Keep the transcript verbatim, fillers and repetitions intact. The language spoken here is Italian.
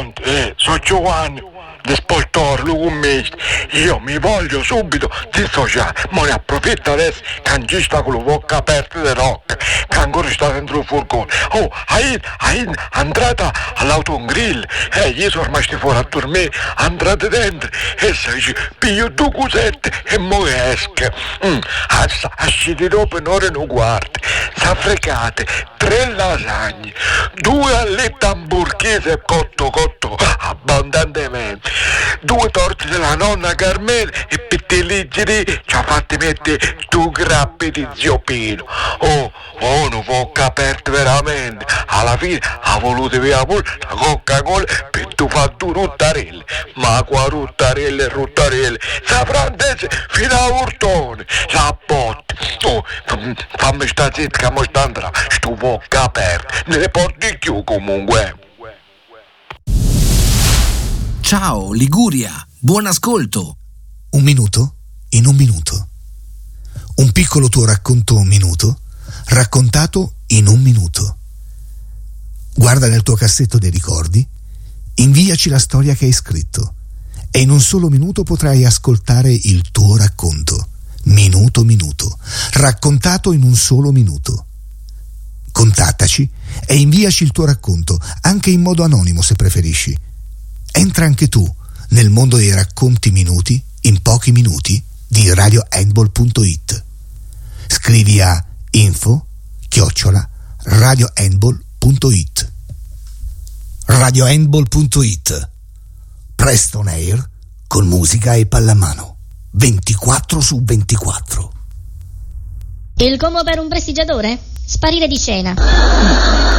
Pronto, eh, sono Giovanni, del sportore, lucumista. Io mi voglio subito dissociare, ma ne approfitto adesso che non ci sta con la bocca aperta di rock, che ancora sta dentro il furgone. Oh, hai, hai entrata all'autogrill, e io sono rimasto fuori a dormire, entrate dentro, e si dice, piglio due cosette e mo esca. Mm, asciti dopo un'ora e un quarto, s'affrecate, tre lasagne, due allette hamburghese cotto cotto abbondantemente, due torte della nonna Carmela e pettiliggi ci ha fatti mettere due grappi di zio Pino. Oh, oh, non bocca aperta veramente. Alla fine ha voluto via pure la Coca-Cola per tu fare due ruttarelle. Ma qua ruttarelle e ruttarelle, sa francese fino a urtone, sa botte. Oh, fammi sta zitta che mo sta andrà, sto bocca aperta, ne le porti più comunque. Ciao Liguria, buon ascolto. Un minuto in un minuto. Un piccolo tuo racconto un minuto, raccontato in un minuto. Guarda nel tuo cassetto dei ricordi, inviaci la storia che hai scritto e in un solo minuto potrai ascoltare il tuo racconto. Minuto minuto, raccontato in un solo minuto. Contattaci e inviaci il tuo racconto, anche in modo anonimo se preferisci. Entra anche tu nel mondo dei racconti minuti in pochi minuti di radio handball punto it. Scrivi a info chiocciola radio handball punto it. radio handball punto it. Presto on air con musica e pallamano ventiquattro su ventiquattro. Il combo per un prestigiatore? Sparire di scena.